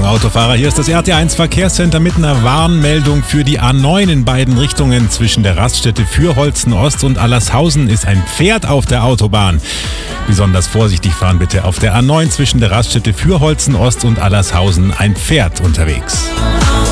Autofahrer, hier ist das RT1 Verkehrscenter mit einer Warnmeldung für die A9 in beiden Richtungen. Zwischen der Raststätte Fürholzen Ost und Allershausen ist ein Pferd auf der Autobahn. Besonders vorsichtig fahren bitte auf der A9 zwischen der Raststätte Fürholzen Ost und Allershausen ein Pferd unterwegs.